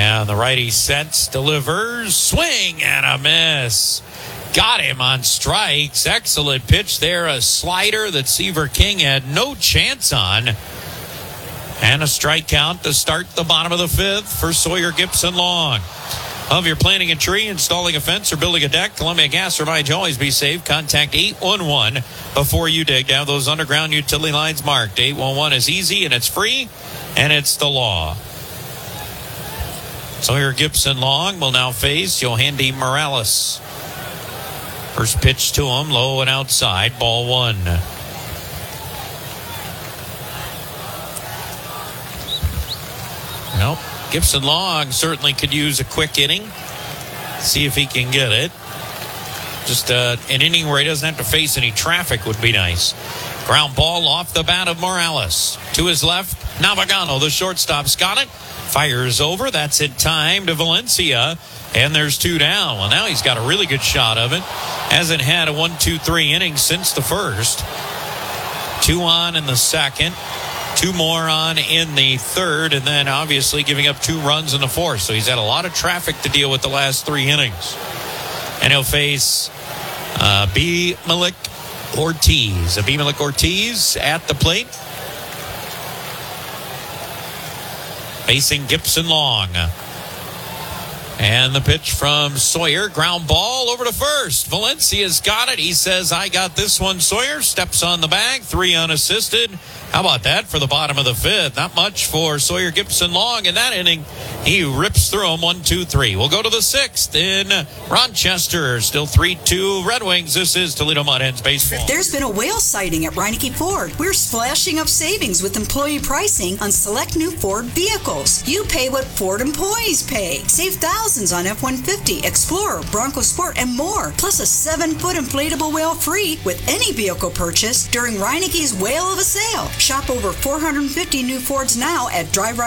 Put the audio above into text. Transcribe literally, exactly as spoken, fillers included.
And the righty sets, delivers, swing and a miss. Got him on strikes. Excellent pitch there. A slider that Seaver King had no chance on. And a strike count to start the bottom of the fifth for Sawyer Gipson-Long. If you're planting a tree, installing a fence, or building a deck, Columbia Gas reminds you always be safe. Contact eight one one before you dig to have those underground utility lines marked. eight one one is easy and it's free, and it's the law. Sawyer Gipson-Long will now face Yohandy Morales. First pitch to him, low and outside, ball one. Well, Gipson-Long certainly could use a quick inning. See if he can get it. Just uh, an inning where he doesn't have to face any traffic would be nice. Ground ball off the bat of Morales. To his left, Navagano, the shortstop's got it. Fires over. That's in time to Valencia. And there's two down. Well, now he's got a really good shot of it. Hasn't had a one two three inning since the first. Two on in the second. Two more on in the third. And then obviously giving up two runs in the fourth. So he's had a lot of traffic to deal with the last three innings. And he'll face uh, B. Malik Ortiz. Abimelec Ortiz at the plate. Facing Gipson-Long. And the pitch from Sawyer. Ground ball over to first. Valencia's got it. He says, I got this one, Sawyer. Steps on the bag. Three unassisted. How about that for the bottom of the fifth? Not much for Sawyer Gipson-Long in that inning. He rips through them. One, two, three. We'll go to the sixth in Rochester. Still three two Red Wings. This is Toledo Mud Hens Baseball. There's been a whale sighting at Reineke Ford. We're splashing up savings with employee pricing on select new Ford vehicles. You pay what Ford employees pay. Save thousands on F one fifty, Explorer, Bronco Sport, and more. Plus a seven-foot inflatable whale free with any vehicle purchase during Reineke's Whale of a Sale. Shop over four hundred fifty new Fords now at Drive